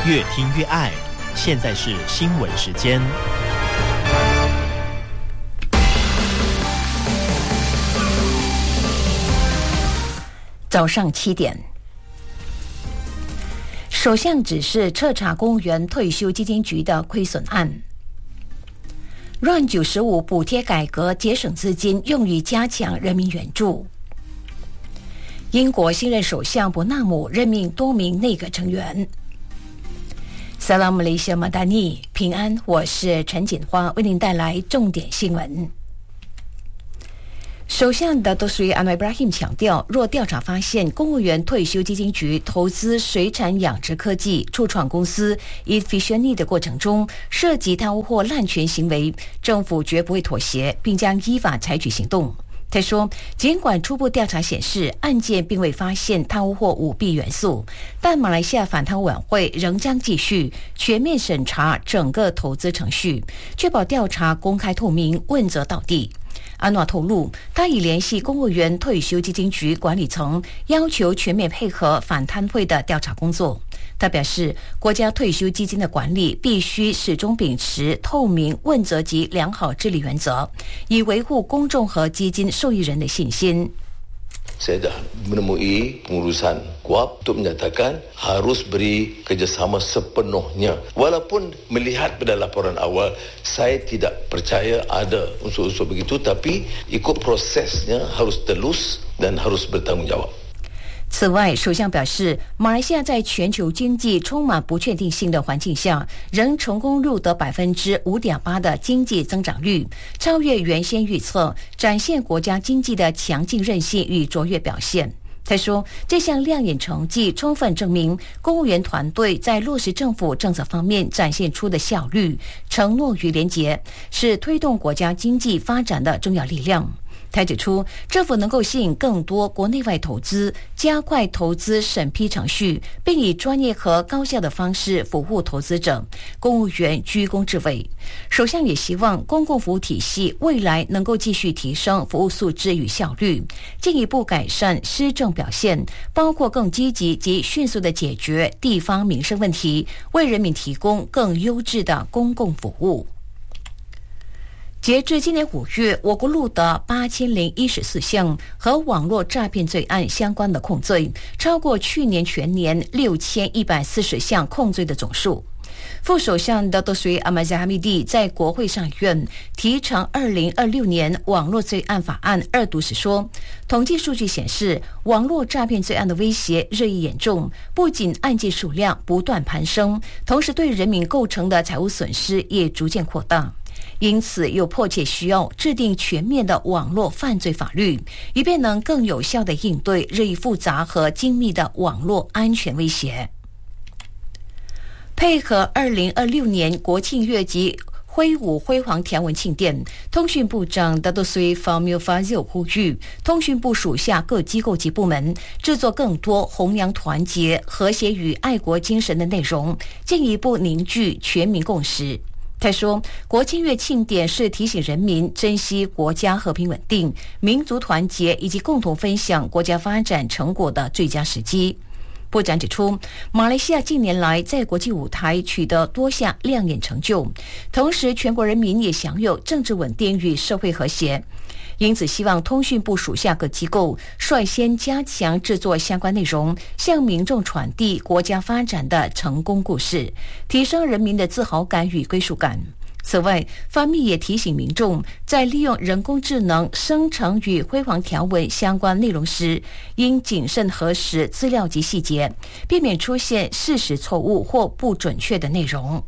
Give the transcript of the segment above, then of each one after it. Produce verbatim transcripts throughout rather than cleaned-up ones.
越听越爱。现在是新闻时间。 早上七点，首相指示彻查公务员退休基金局的亏损案。让九十五补贴改革节省资金用于加强人民援助。英国新任首相伯纳姆任命多名内阁成员。萨拉姆雷西马达尼，平安，我是陈锦花，为您带来重点新闻。首相的多苏伊安瓦伊布拉辛强调，若调查发现公务员退休基金局投资水产养殖科技初创公司 Efficiency 的过程中涉及贪污或滥权行为，政府绝不会妥协，并将依法采取行动。他说，尽管初步调查显示案件并未发现贪污或舞弊元素，但马来西亚反贪污委员会仍将继续全面审查整个投资程序，确保调查公开透明、问责到底。安诺透露，他已联系公务员退休基金局管理层，要求全面配合反贪会的调查工作。他表示，国家退休基金的管理必须始终秉持透明、问责及良好治理原则，以维护公众和基金受益人的信心。 Saya dah menemui pengurusan Kuap untuk menyatakan harus beri kerjasama sepenuhnya. Walaupun melihat pada laporan awal, saya tidak percaya ada unsur-unsur begitu, tapi ikut prosesnya harus telus dan harus bertanggungjawab。 此外，首相表示，马来西亚在全球经济充满不确定性的环境下，仍成功录得百分之五点八的经济增长率，超越原先预测，展现国家经济的强劲韧性与卓越表现。他说，这项亮眼成绩充分证明公务员团队在落实政府政策方面展现出的效率、承诺与廉洁，是推动国家经济发展的重要力量。他指出，政府能够吸引更多国内外投资，加快投资审批程序，并以专业和高效的方式服务投资者，公务员居功至伟。首相也希望公共服务体系未来能够继续提升服务素质与效率，进一步改善施政表现，包括更积极及迅速地解决地方民生问题，为人民提供更优质的公共服务。截至今年五月，我国录得八千零一十四项和网络诈骗罪案相关的控罪，超过去年全年六千一百四十项控罪的总数。副首相的多苏伊阿马扎哈米蒂在国会上院提呈二零二六年网络罪案法案二读时说，统计数据显示，网络诈骗罪案的威胁日益严重，不仅案件数量不断攀升，同时对人民构成的财务损失也逐渐扩大。因此，又迫切需要制定全面的网络犯罪法律，以便能更有效地应对日益复杂和精密的网络安全威胁。配合二零二六年国庆月及挥舞辉煌条纹庆典，通讯部长达多苏法缪法兹呼吁通讯部属下各机构及部门制作更多弘扬团结、和谐与爱国精神的内容，进一步凝聚全民共识。他说，国庆月庆典是提醒人民珍惜国家和平稳定、民族团结以及共同分享国家发展成果的最佳时机。部长指出，马来西亚近年来在国际舞台取得多项亮眼成就，同时全国人民也享有政治稳定与社会和谐。因此，希望通讯部属下各机构率先加强制作相关内容，向民众传递国家发展的成功故事，提升人民的自豪感与归属感。此外，方密也提醒民众，在利用人工智能生成与辉煌条纹相关内容时，应谨慎核实资料及细节，避免出现事实错误或不准确的内容。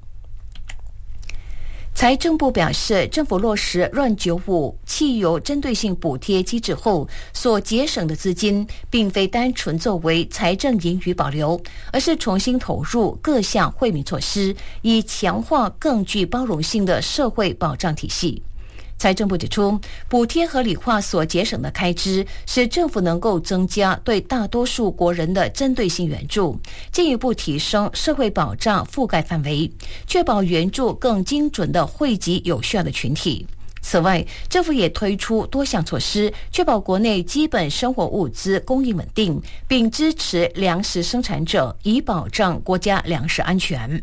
财政部表示，政府落实RUN九五汽油针对性补贴机制后所节省的资金，并非单纯作为财政盈余保留，而是重新投入各项惠民措施，以强化更具包容性的社会保障体系。财政部指出，补贴合理化所节省的开支，使政府能够增加对大多数国人的针对性援助，进一步提升社会保障覆盖范围，确保援助更精准地惠及有需要的群体。 此外，政府也推出多项措施，确保国内基本生活物资供应稳定，并支持粮食生产者，以保障国家粮食安全。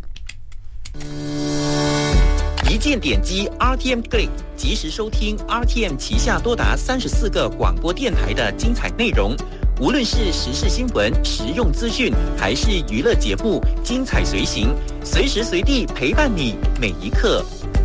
一键点击 R T M Click， 及时收听 R T M 旗下多达三十四个广播电台的精彩内容。无论是时事新闻、实用资讯，还是娱乐节目，精彩随行，随时随地陪伴你每一刻。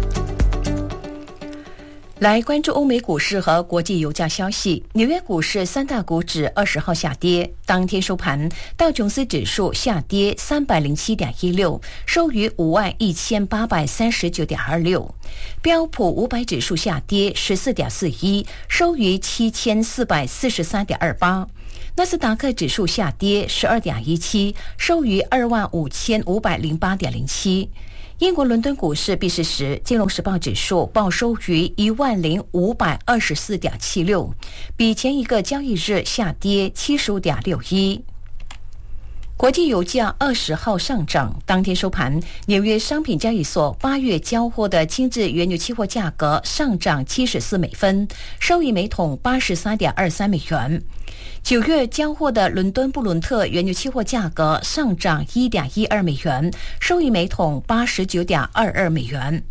来关注欧美股市和国际油价消息。纽约股市三大股指二十号下跌，当天收盘，道琼斯指数下跌三百零七点一六，收于五万一千八百三十九点二六；标普五百指数下跌十四点四一，收于七千四百四十三点二八；纳斯达克指数下跌十二点一七，收于二万五千五百零八点零七。英国伦敦股市闭市时，金融时报指数报收于一万零五百二十四点七六，比前一个交易日下跌七十五点六一。国际油价二十号上涨，当天收盘，纽约商品交易所八月交货的轻质原油期货价格上涨七十四美分，收于每桶八十三点二三美元。九月交货的伦敦布伦特原油期货价格上涨一点一二美元，收于每桶八十九点二二美元。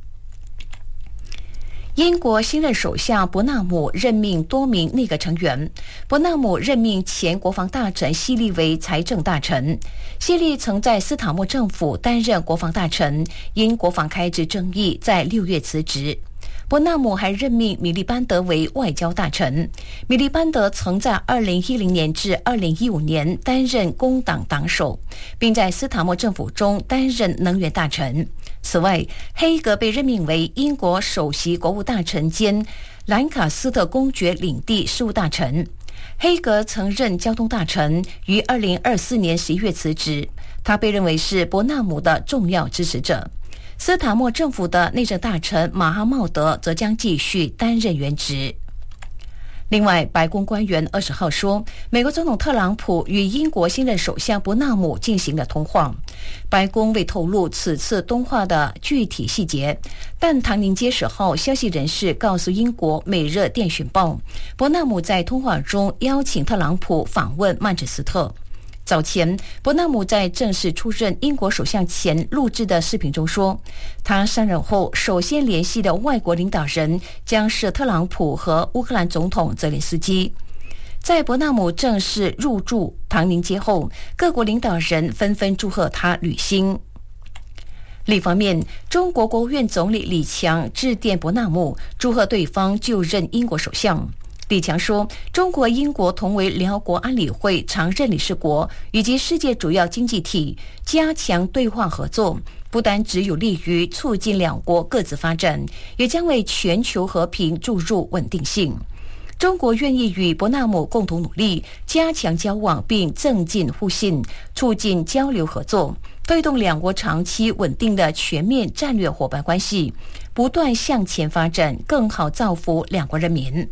英国新任首相伯纳姆任命多名内阁成员。伯纳姆任命前国防大臣希利为财政大臣。希利曾在斯塔默政府担任国防大臣，因国防开支争议在六月辞职。伯纳姆还任命米利班德为外交大臣。米利班德曾在二零一零年至二零一五年担任工党党首，并在斯塔默政府中担任能源大臣。此外，黑格被任命为英国首席国务大臣兼兰卡斯特公爵领地事务大臣。黑格曾任交通大臣，于二零二四年十一月辞职。他被认为是伯纳姆的重要支持者。斯塔默政府的内政大臣马哈茂德则将继续担任原职。另外，白宫官员二十号说，美国总统特朗普与英国新任首相伯纳姆进行了通话。白宫未透露此次通话的具体细节，但唐宁街十号消息人士告诉英国《每日电讯报》，伯纳姆在通话中邀请特朗普访问曼彻斯特。早前，伯纳姆在正式出任英国首相前录制的视频中说，他上任后首先联系的外国领导人将是特朗普和乌克兰总统泽连斯基。在伯纳姆正式入驻唐宁街后，各国领导人纷纷祝贺他履新。另一方面，中国国务院总理李强致电伯纳姆，祝贺对方就任英国首相。李强说，中国、英国同为联合国安理会常任理事国以及世界主要经济体，加强对话合作，不单只有利于促进两国各自发展，也将为全球和平注入稳定性。中国愿意与伯纳姆共同努力，加强交往并增进互信，促进交流合作，推动两国长期稳定的全面战略伙伴关系不断向前发展，更好造福两国人民。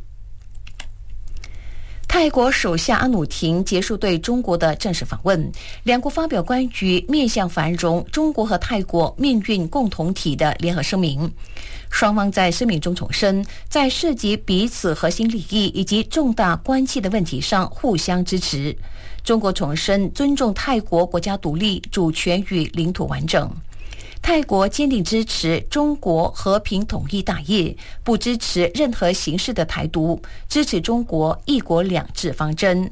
泰国首相阿努廷结束对中国的正式访问，两国发表关于面向繁荣中国和泰国命运共同体的联合声明。双方在声明中重申，在涉及彼此核心利益以及重大关切的问题上互相支持。中国重申尊重泰国国家独立、主权与领土完整。泰国坚定支持中国和平统一大业，不支持任何形式的台独，支持中国一国两制方针。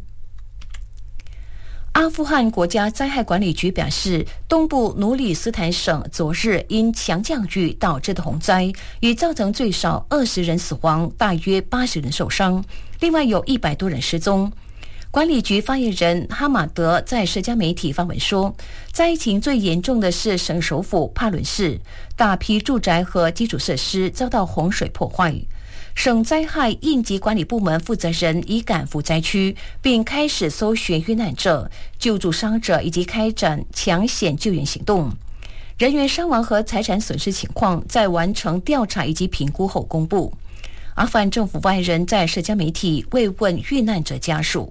阿富汗国家灾害管理局表示，东部努里斯坦省昨日因强降雨导致的洪灾，已造成最少二十人死亡，大约八十人受伤，另外有一百多人失踪。管理局发言人哈马德在社交媒体发文说，灾情最严重的是省首府帕伦市，大批住宅和基础设施遭到洪水破坏。省灾害应急管理部门负责人已赶赴灾区，并开始搜寻遇难者、救助伤者以及开展抢险救援行动。人员伤亡和财产损失情况在完成调查以及评估后公布。阿富汗政府发言人在社交媒体慰问遇难者家属。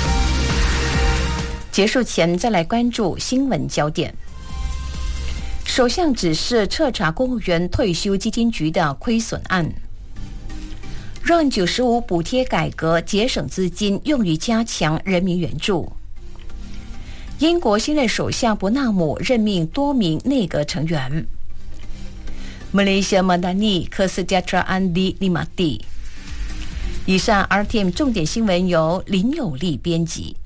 结束前再来关注新闻焦点。 首相指示彻查公务员退休基金局的亏损案，让九十五补贴改革节省资金用于加强人民援助。英国新任首相伯纳姆任命多名内阁成员。马来西亚马达尼科斯加特安迪利马蒂。以上 R T M 重点新闻由林友利编辑。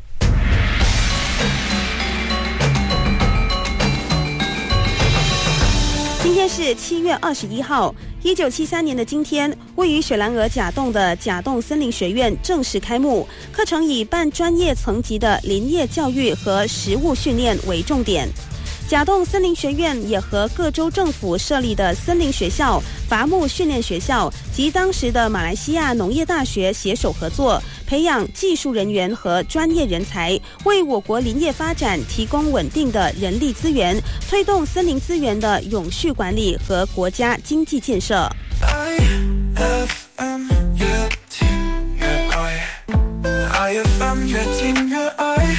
今天是七月二十一号，一九七三年的今天，位于雪兰莪甲洞的甲洞森林学院正式开幕。课程以半专业层级的林业教育和实务训练为重点。甲洞森林学院也和各州政府设立的森林学校、伐木训练学校及当时的马来西亚农业大学携手合作，培养技术人员和专业人才，为我国林业发展提供稳定的人力资源，推动森林资源的永续管理和国家经济建设。I F M 越听越爱 I F M 越听越爱。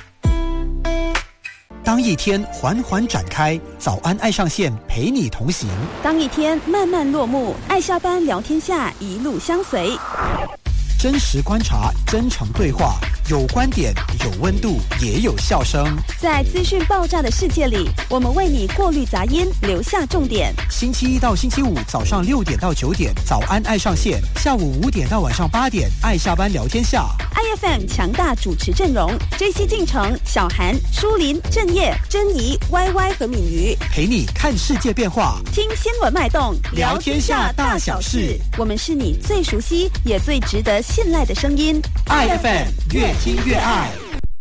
当一天缓缓展开，早安爱上线陪你同行； 当一天慢慢落幕，爱下班聊天下一路相随。 真实观察，真诚对话，有观点，有温度，也有笑声。 在资讯爆炸的世界里，我们为你过滤杂音，留下重点。 星期一到星期五早上六点到九点，早安爱上线；下午五点到晚上八点，爱下班聊天下。 I F M 强大主持阵容：J C 进城、小韩、舒林、郑业、珍妮、Y Y 和敏瑜， 陪你看世界变化， 听新闻脉动， 聊天下大小事。 我们是你最熟悉也最值得信赖的声音。 I F M 越听越爱。